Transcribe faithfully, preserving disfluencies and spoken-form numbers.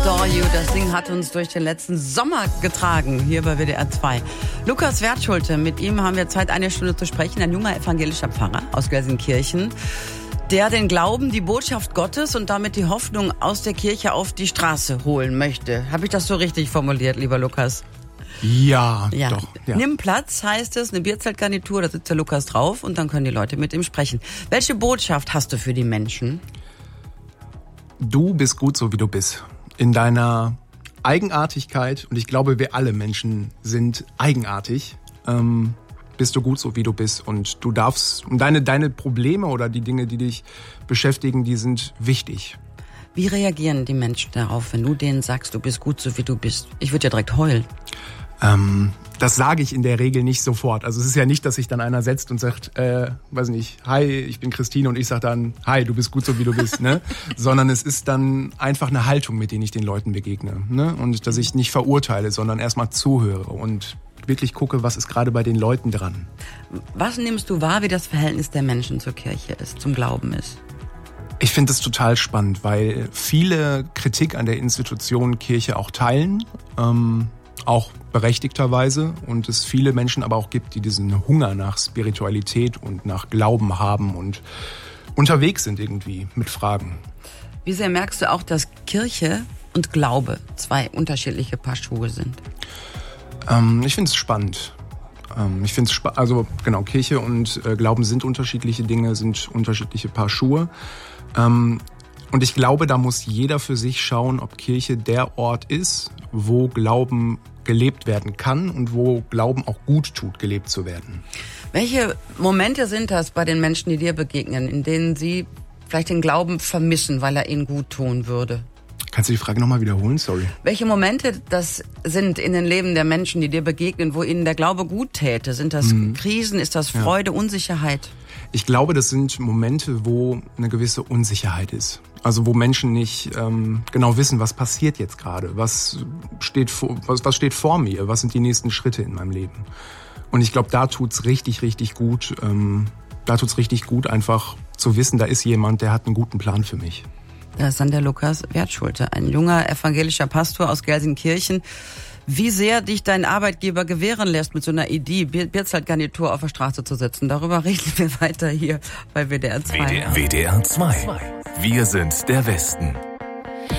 Adore You, das Ding hat uns durch den letzten Sommer getragen, hier bei W D R zwei. Lukas Wertschulte, mit ihm haben wir Zeit, eine Stunde zu sprechen, ein junger evangelischer Pfarrer aus Gelsenkirchen, der den Glauben, die Botschaft Gottes und damit die Hoffnung aus der Kirche auf die Straße holen möchte. Habe ich das so richtig formuliert, lieber Lukas? Ja, ja. doch. Ja. Nimm Platz, heißt es, eine Bierzeltgarnitur, da sitzt der Lukas drauf und dann können die Leute mit ihm sprechen. Welche Botschaft hast du für die Menschen? Du bist gut so, wie du bist. In deiner Eigenartigkeit, und ich glaube, wir alle Menschen sind eigenartig, ähm, bist du gut so, wie du bist. Und du darfst, deine, deine Probleme oder die Dinge, die dich beschäftigen, die sind wichtig. Wie reagieren die Menschen darauf, wenn du denen sagst, du bist gut so, wie du bist? Ich würde ja direkt heulen. Ähm, das sage ich in der Regel nicht sofort. Also es ist ja nicht, dass sich dann einer setzt und sagt, äh, weiß nicht, hi, ich bin Christine, und ich sage dann, hi, du bist gut so, wie du bist, ne? Sondern es ist dann einfach eine Haltung, mit der ich den Leuten begegne, ne? Und dass ich nicht verurteile, sondern erstmal zuhöre und wirklich gucke, was ist gerade bei den Leuten dran. Was nimmst du wahr, wie das Verhältnis der Menschen zur Kirche ist, zum Glauben ist? Ich finde das total spannend, weil viele Kritik an der Institution Kirche auch teilen, ähm, auch berechtigterweise, und es viele Menschen aber auch gibt, die diesen Hunger nach Spiritualität und nach Glauben haben und unterwegs sind irgendwie mit Fragen. Wie sehr merkst du auch, dass Kirche und Glaube zwei unterschiedliche Paar Schuhe sind? Ähm, ich finde es spannend. Ähm, ich finde es spa- also genau, Kirche und äh, Glauben sind unterschiedliche Dinge, sind unterschiedliche Paar Schuhe. Ähm, und ich glaube, da muss jeder für sich schauen, ob Kirche der Ort ist, wo Glauben gelebt werden kann und wo Glauben auch gut tut, gelebt zu werden. Welche Momente sind das bei den Menschen, die dir begegnen, in denen sie vielleicht den Glauben vermissen, weil er ihnen gut tun würde? Kannst du die Frage nochmal wiederholen? Sorry. Welche Momente das sind in den Leben der Menschen, die dir begegnen, wo ihnen der Glaube gut täte? Sind das mhm. Krisen? Ist das Freude, ja. Unsicherheit? Ich glaube, das sind Momente, wo eine gewisse Unsicherheit ist. Also wo Menschen nicht ähm, genau wissen, was passiert jetzt gerade, was steht vor, was, was steht vor mir, was sind die nächsten Schritte in meinem Leben. Und ich glaube, da tut's richtig, richtig gut. Ähm, da tut's richtig gut, einfach zu wissen, da ist jemand, der hat einen guten Plan für mich. Das ist dann der Lukas Wertschulte, ein junger evangelischer Pastor aus Gelsenkirchen. Wie sehr dich dein Arbeitgeber gewähren lässt, mit so einer Idee, Bierzeltgarnitur auf der Straße zu sitzen. Darüber reden wir weiter hier bei W D R zwei. W D R zwei. Wir sind der Westen.